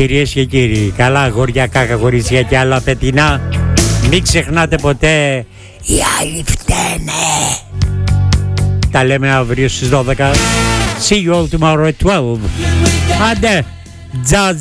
Κυρίες και κύριοι, καλά αγόρια, κάκα κορίτσια και άλλα πετεινά, μην ξεχνάτε ποτέ, οι άλλοι φταίνε. Τα λέμε αύριο στις 12. See you all tomorrow at 12. Άντε, jazz.